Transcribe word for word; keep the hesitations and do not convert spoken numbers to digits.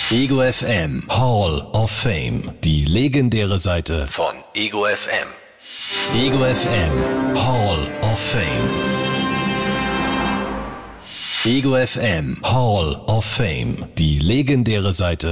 Ego F M Hall of Fame. Die legendäre Seite von Ego F M. Ego F M Hall of Fame. Ego F M Hall of Fame. Die legendäre Seite